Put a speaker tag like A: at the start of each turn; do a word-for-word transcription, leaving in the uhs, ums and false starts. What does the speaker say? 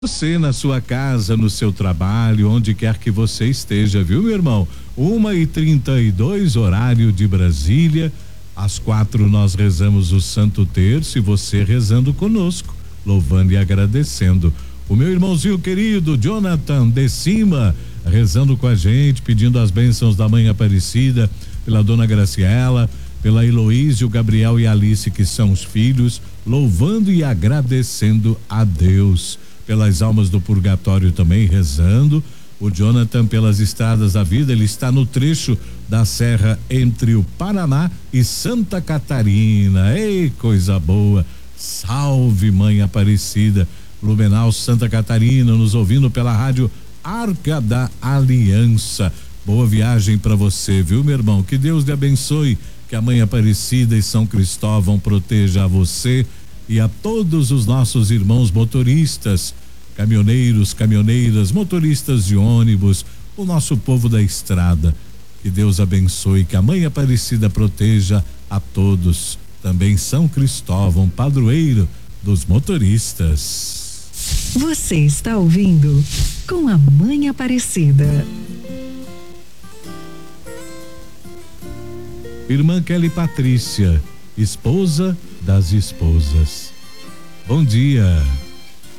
A: Você na sua casa, no seu trabalho, onde quer que você esteja, viu, meu irmão? Uma e trinta e dois, horário de Brasília. Às quatro nós rezamos o Santo Terço e você rezando conosco, louvando e agradecendo. O meu irmãozinho querido, Jonathan de Cima, rezando com a gente, pedindo as bênçãos da Mãe Aparecida, pela Dona Graciela, pela Heloísa, o Gabriel e a Alice, que são os filhos, louvando e agradecendo a Deus. Pelas almas do purgatório também rezando. O Jonathan pelas estradas da vida, ele está no trecho da serra entre o Paraná e Santa Catarina. Ei, coisa boa! Salve, Mãe Aparecida! Blumenau, Santa Catarina, nos ouvindo pela rádio Arca da Aliança. Boa viagem para você, viu, meu irmão? Que Deus lhe abençoe, que a Mãe Aparecida e São Cristóvão proteja a você e a todos os nossos irmãos motoristas, caminhoneiros, caminhoneiras, motoristas de ônibus, o nosso povo da estrada. Que Deus abençoe, que a Mãe Aparecida proteja a todos. Também São Cristóvão, padroeiro dos motoristas.
B: Você está ouvindo Com a Mãe Aparecida.
A: Irmã Kelly Patrícia, esposa das esposas. Bom dia.